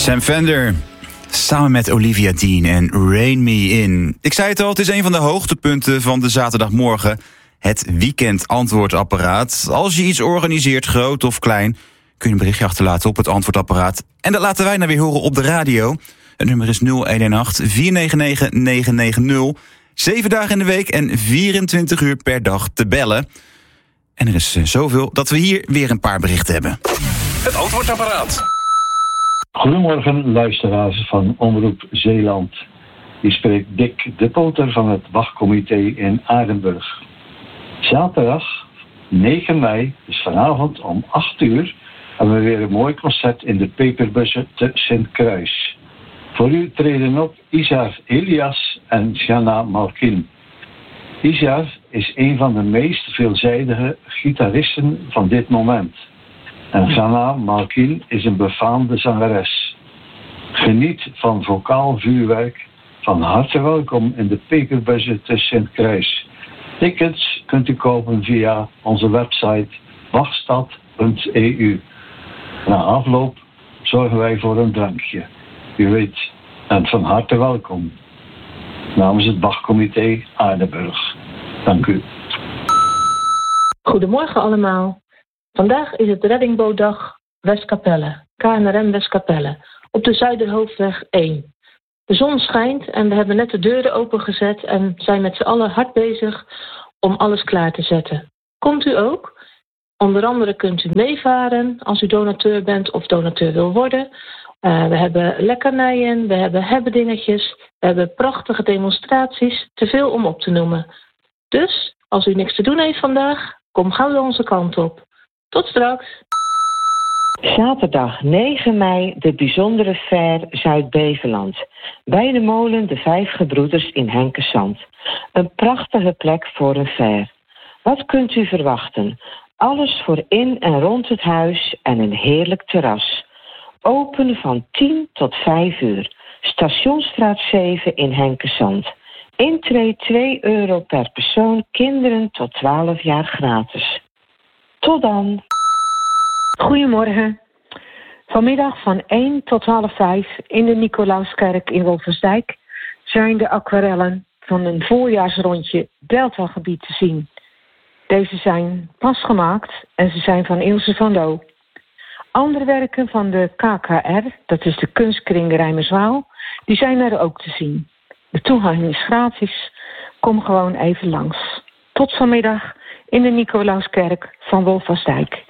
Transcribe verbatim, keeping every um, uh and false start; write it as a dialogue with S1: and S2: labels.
S1: Sam Fender, samen met Olivia Dean en Rain Me In. Ik zei het al, het is een van de hoogtepunten van de zaterdagmorgen. Het weekend-antwoordapparaat. Als je iets organiseert, groot of klein, kun je een berichtje achterlaten op het antwoordapparaat. En dat laten wij nou weer horen op de radio. Het nummer is nul een een acht vier negen negen negen negen nul. Zeven dagen in de week en vierentwintig uur per dag te bellen. En er is zoveel dat we hier weer een paar berichten hebben.
S2: Het antwoordapparaat.
S3: Goedemorgen luisteraars van Omroep Zeeland. Hier spreekt Dick de Poter van het wachtcomité in Aardenburg. Zaterdag negen mei, dus vanavond om acht uur, hebben we weer een mooi concert in de Peperbussen te Sint-Kruis. Voor u treden op Izar Elias en Jana Malkin. Izar is een van de meest veelzijdige gitaristen van dit moment. En Jana Malkin is een befaamde zangeres. Geniet van vocaal vuurwerk. Van harte welkom in de Peperbussen te Sint-Kruis. Tickets kunt u kopen via onze website wachtstad punt e u. Na afloop zorgen wij voor een drankje. U weet, en van harte welkom. Namens het wachtcomité Aardenburg. Dank u.
S4: Goedemorgen allemaal. Vandaag is het reddingbootdag Westkapelle, K N R M Westkapelle, op de Zuiderhoofdweg één. De zon schijnt en we hebben net de deuren opengezet en zijn met z'n allen hard bezig om alles klaar te zetten. Komt u ook? Onder andere kunt u meevaren als u donateur bent of donateur wil worden. Uh, we hebben lekkernijen, we hebben hebbedingetjes, we hebben prachtige demonstraties, te veel om op te noemen. Dus, als u niks te doen heeft vandaag, kom gauw onze kant op. Tot straks!
S5: Zaterdag negen mei de bijzondere fair Zuid-Beveland. Bij de molen De Vijf Gebroeders in Henkesand. Een prachtige plek voor een fair. Wat kunt u verwachten? Alles voor in en rond het huis en een heerlijk terras. Open van tien tot vijf uur. Stationsstraat zeven in Henkesand. Intree twee euro per persoon, kinderen tot twaalf jaar gratis. Tot dan.
S6: Goedemorgen. Vanmiddag van één tot half vijf in de Nicolauskerk in Wolfersdijk zijn de aquarellen van een voorjaarsrondje Deltagebied te zien. Deze zijn pas gemaakt en ze zijn van Ilse van Loo. Andere werken van de K K R, dat is de Kunstkring Rijmerswaal, die zijn er ook te zien. De toegang is gratis. Kom gewoon even langs. Tot vanmiddag in de Nicolauskerk van Wolfersdijk.